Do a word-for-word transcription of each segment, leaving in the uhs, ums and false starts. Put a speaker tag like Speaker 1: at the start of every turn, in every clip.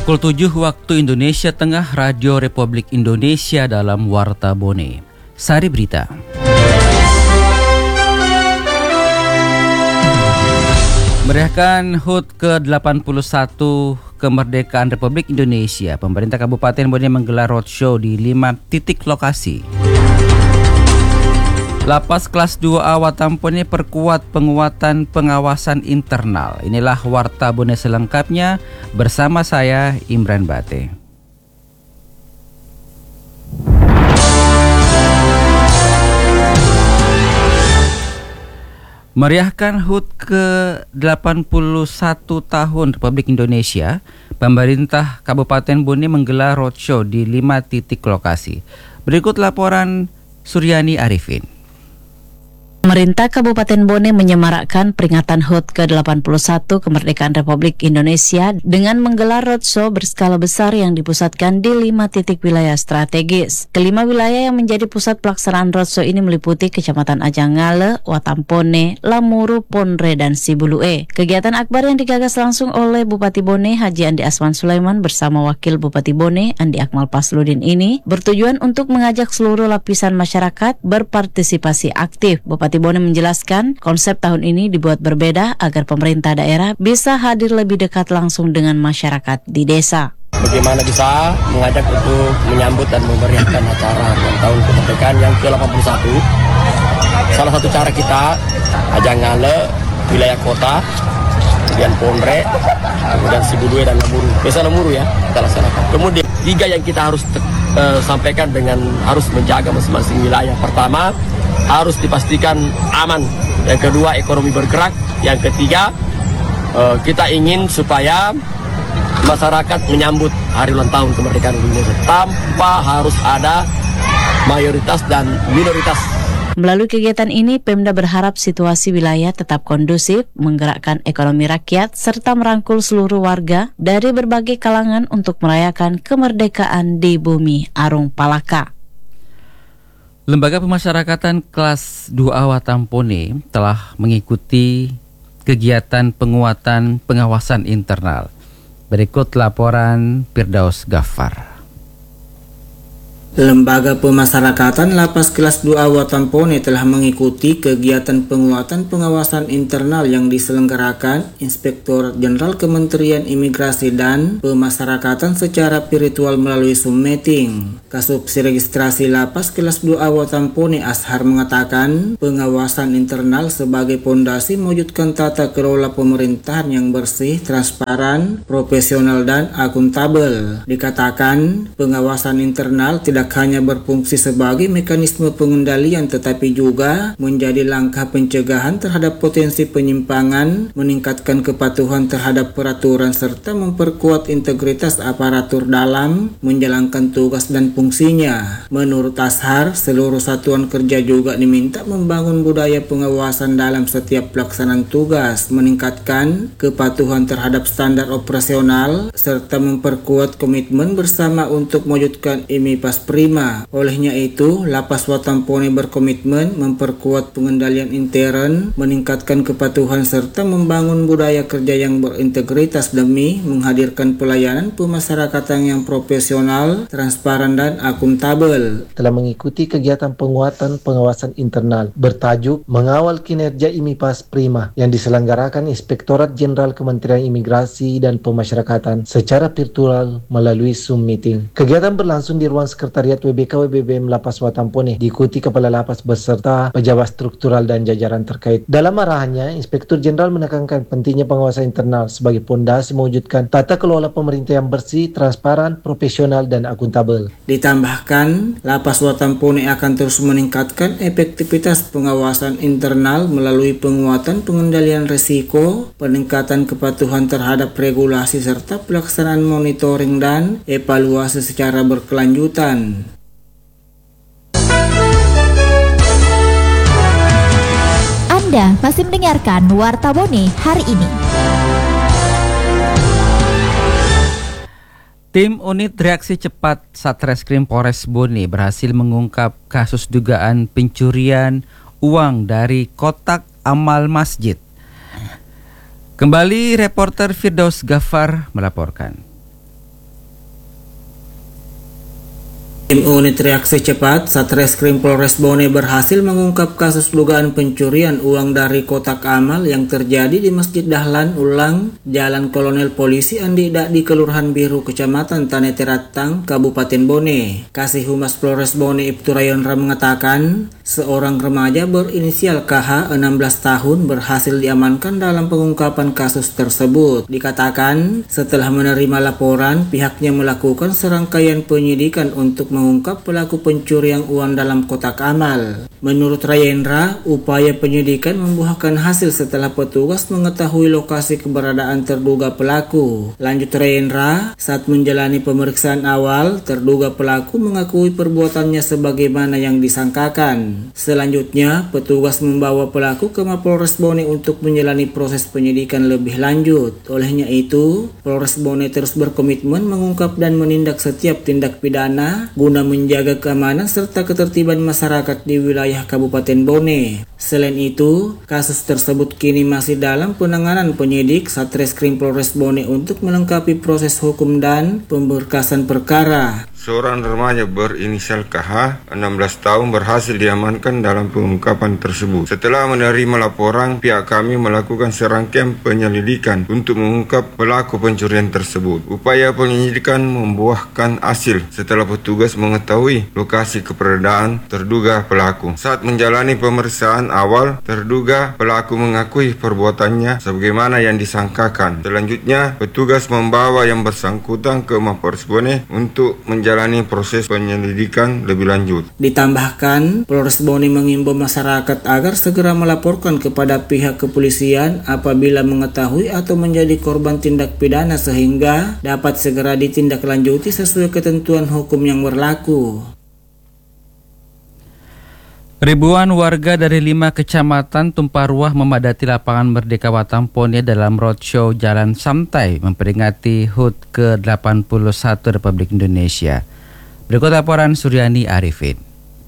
Speaker 1: Pukul tujuh waktu Indonesia Tengah, Radio Republik Indonesia dalam Warta Bone. Sari Berita. Meriahkan H U T ke delapan puluh satu kemerdekaan Republik Indonesia, pemerintah Kabupaten Bone menggelar roadshow di lima titik lokasi. Lapas kelas dua A Watampone perkuat penguatan pengawasan internal. Inilah Warta Bone selengkapnya bersama saya Imran Bate. Meriahkan H U T ke delapan puluh satu tahun Republik Indonesia, pemerintah Kabupaten Bone menggelar roadshow di lima titik lokasi. Berikut laporan Suryani Arifin.
Speaker 2: Pemerintah Kabupaten Bone menyemarakkan peringatan H U T ke delapan puluh satu kemerdekaan Republik Indonesia dengan menggelar roadshow berskala besar yang dipusatkan di lima titik wilayah strategis. Kelima wilayah yang menjadi pusat pelaksanaan roadshow ini meliputi Kecamatan Ajangale, Watampone, Lamuru, Pondre, dan Sibulue. Kegiatan akbar yang digagas langsung oleh Bupati Bone Haji Andi Asman Sulaiman bersama Wakil Bupati Bone Andi Akmal Pasludin ini bertujuan untuk mengajak seluruh lapisan masyarakat berpartisipasi aktif. Bupati Bupati Bone menjelaskan konsep tahun ini dibuat berbeda agar pemerintah daerah bisa hadir lebih dekat langsung dengan masyarakat di desa.
Speaker 3: Bagaimana bisa mengajak untuk menyambut dan memeriahkan acara ulang tahun kemerdekaan yang ke delapan puluh satu. Salah satu cara kita Ajangale, wilayah kota, kemudian Pondre, kemudian Sibulue dan Lamuru. Biasa Lamuru ya kita laksanakan. Kemudian tiga yang kita harus uh, sampaikan dengan harus menjaga masing-masing wilayah. Pertama, harus dipastikan aman. Yang kedua, ekonomi bergerak. Yang ketiga, uh, kita ingin supaya masyarakat menyambut hari ulang tahun kemerdekaan Indonesia tanpa harus ada mayoritas dan minoritas.
Speaker 2: Melalui kegiatan ini, Pemda berharap situasi wilayah tetap kondusif, menggerakkan ekonomi rakyat, serta merangkul seluruh warga dari berbagai kalangan untuk merayakan kemerdekaan di bumi Arung Palaka.
Speaker 1: Lembaga Pemasyarakatan Kelas dua A Watampone telah mengikuti kegiatan penguatan pengawasan internal. Berikut laporan Firdaus Ghaffar.
Speaker 4: Lembaga Pemasyarakatan Lapas Kelas dua A Watampone telah mengikuti kegiatan penguatan pengawasan internal yang diselenggarakan Inspektorat Jenderal Kementerian Imigrasi dan Pemasyarakatan secara virtual melalui Zoom meeting. Kasubsi Registrasi Lapas Kelas dua A Watampone Ashar mengatakan pengawasan internal sebagai pondasi mewujudkan tata kelola pemerintahan yang bersih, transparan, profesional, dan akuntabel. Dikatakan pengawasan internal tidak tidak hanya berfungsi sebagai mekanisme pengendalian tetapi juga menjadi langkah pencegahan terhadap potensi penyimpangan, meningkatkan kepatuhan terhadap peraturan serta memperkuat integritas aparatur dalam menjalankan tugas dan fungsinya. Menurut Ashar, seluruh satuan kerja juga diminta membangun budaya pengawasan dalam setiap pelaksanaan tugas, meningkatkan kepatuhan terhadap standar operasional serta memperkuat komitmen bersama untuk mewujudkan I M I P A S Prima. Olehnya itu, Lapas Watampone berkomitmen memperkuat pengendalian intern, meningkatkan kepatuhan serta membangun budaya kerja yang berintegritas demi menghadirkan pelayanan pemasyarakatan yang profesional, transparan, dan akuntabel.
Speaker 5: Telah mengikuti kegiatan penguatan pengawasan internal bertajuk Mengawal Kinerja I M I P A S Prima yang diselenggarakan Inspektorat Jenderal Kementerian Imigrasi dan Pemasyarakatan secara virtual melalui Zoom meeting. Kegiatan berlangsung di ruang Sekretariat W B K W B B M Lapas Watampone, diikuti Kepala Lapas beserta pejabat struktural dan jajaran terkait. Dalam arahannya, Inspektur Jenderal menekankan pentingnya pengawasan internal sebagai pondasi mewujudkan tata kelola pemerintah yang bersih, transparan, profesional, dan akuntabel.
Speaker 4: Ditambahkan, Lapas Watampone akan terus meningkatkan efektivitas pengawasan internal melalui penguatan pengendalian risiko, peningkatan kepatuhan terhadap regulasi serta pelaksanaan monitoring dan evaluasi secara berkelanjutan.
Speaker 6: Anda masih mendengarkan Warta Bone hari ini.
Speaker 1: Tim Unit Reaksi Cepat Satreskrim Polres Bone berhasil mengungkap kasus dugaan pencurian uang dari kotak amal masjid. Kembali reporter Firdaus Ghaffar melaporkan.
Speaker 4: Tim Unit Reaksi Cepat Satreskrim Polres Bone berhasil mengungkap kasus dugaan pencurian uang dari kotak amal yang terjadi di Masjid Dahlan Ulang, Jalan Kolonel Polisi Andi Dak di Kelurahan Biru, Kecamatan Taneteratang, Kabupaten Bone. Kasih Humas Polres Bone Ibtu Rayonra mengatakan, seorang remaja berinisial K H enam belas tahun berhasil diamankan dalam pengungkapan kasus tersebut. Dikatakan, setelah menerima laporan, pihaknya melakukan serangkaian penyidikan untuk mengungkap pelaku pencurian uang dalam kotak amal. Menurut Rayendra, upaya penyidikan membuahkan hasil setelah petugas mengetahui lokasi keberadaan terduga pelaku. Lanjut Rayendra, saat menjalani pemeriksaan awal, terduga pelaku mengakui perbuatannya sebagaimana yang disangkakan. Selanjutnya, petugas membawa pelaku ke Mapolres Bone untuk menjalani proses penyidikan lebih lanjut. Olehnya itu, Polres Bone terus berkomitmen mengungkap dan menindak setiap tindak pidana guna menjaga keamanan serta ketertiban masyarakat di wilayah Kabupaten Bone. Selain itu, kasus tersebut kini masih dalam penanganan penyidik Satreskrim Polres Bone untuk melengkapi proses hukum dan pemberkasan perkara.
Speaker 7: Seorang remaja berinisial K H enam belas tahun berhasil diamankan dalam pengungkapan tersebut. Setelah menerima laporan, pihak kami melakukan serangkaian penyelidikan untuk mengungkap pelaku pencurian tersebut. Upaya penyelidikan membuahkan hasil setelah petugas mengetahui lokasi keberadaan terduga pelaku. Saat menjalani pemeriksaan awal, terduga pelaku mengakui perbuatannya sebagaimana yang disangkakan. Selanjutnya, petugas membawa yang bersangkutan ke Mapolres Bone untuk menjalani jalani proses penyelidikan lebih lanjut.
Speaker 4: Ditambahkan, Polres Bone mengimbau masyarakat agar segera melaporkan kepada pihak kepolisian apabila mengetahui atau menjadi korban tindak pidana sehingga dapat segera ditindaklanjuti sesuai ketentuan hukum yang berlaku.
Speaker 1: Ribuan warga dari lima kecamatan tumpah ruah memadati lapangan Merdeka Watampone dalam roadshow Jalan Santai memperingati H U T ke delapan puluh satu Republik Indonesia. Berikut laporan Suryani Arifin.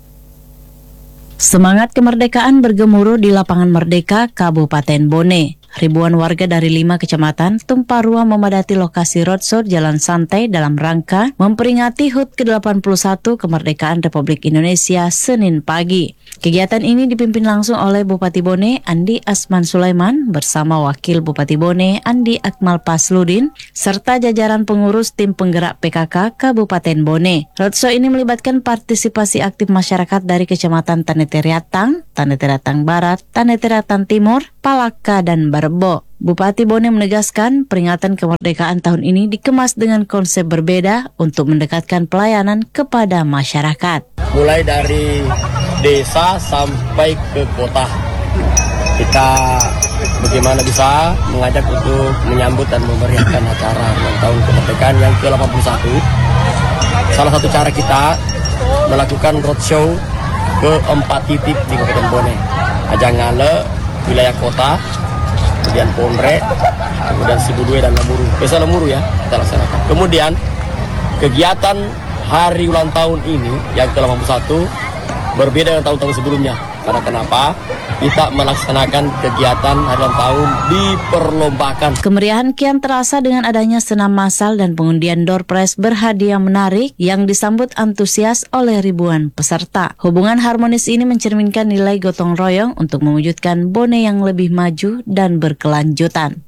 Speaker 2: Semangat kemerdekaan bergemuruh di lapangan Merdeka, Kabupaten Bone. Ribuan warga dari lima kecamatan tumpah ruah memadati lokasi roadshow Jalan Santai dalam rangka memperingati H U T ke delapan puluh satu kemerdekaan Republik Indonesia Senin pagi. Kegiatan ini dipimpin langsung oleh Bupati Bone Andi Asman Sulaiman bersama Wakil Bupati Bone Andi Akmal Pasludin serta jajaran pengurus tim penggerak P K K Kabupaten Bone. Roadshow ini melibatkan partisipasi aktif masyarakat dari Kecamatan Taneteratang, Taneteratang Barat, Taneteratang Timur, Palaka, dan Barebo. Bupati Bone menegaskan peringatan kemerdekaan tahun ini dikemas dengan konsep berbeda untuk mendekatkan pelayanan kepada masyarakat.
Speaker 3: Mulai dari desa sampai ke kota, kita bagaimana bisa mengajak untuk menyambut dan memeriahkan acara ulang tahun kemerdekaan yang ke delapan puluh satu. Salah satu cara kita melakukan roadshow ke empat titik di Kabupaten Bone. Ajangale, wilayah kota, kemudian Pondre, kemudian Sibudue dan Lemuru. Desa Lemuru ya, kita laksanakan. Kemudian kegiatan hari ulang tahun ini yang ke delapan puluh satu berbeda dengan tahun-tahun sebelumnya. Karena kenapa? Kita melaksanakan kegiatan hari ulang tahun diperlombakan.
Speaker 2: Kemeriahan kian terasa dengan adanya senam massal dan pengundian door prize berhadiah menarik yang disambut antusias oleh ribuan peserta. Hubungan harmonis ini mencerminkan nilai gotong royong untuk mewujudkan Bone yang lebih maju dan berkelanjutan.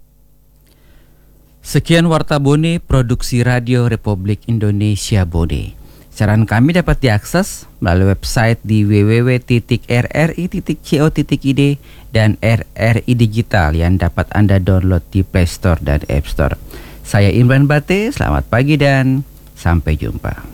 Speaker 1: Sekian Warta Bone, produksi Radio Republik Indonesia Bone. Siaran kami dapat diakses melalui website di w w w titik r r i titik co titik i d dan R R I Digital yang dapat Anda download di Play Store dan App Store. Saya Imran Bate, selamat pagi dan sampai jumpa.